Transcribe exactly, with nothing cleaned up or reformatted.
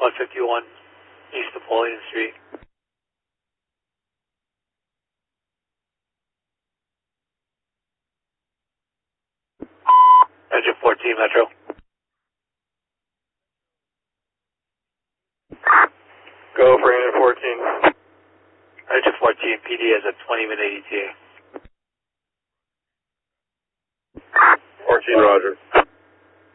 one fifty-one East Napoleon Street. Engine fourteen Metro. Go for engine fourteen. Engine fourteen, P D has a twenty minute E T A. fourteen, roger.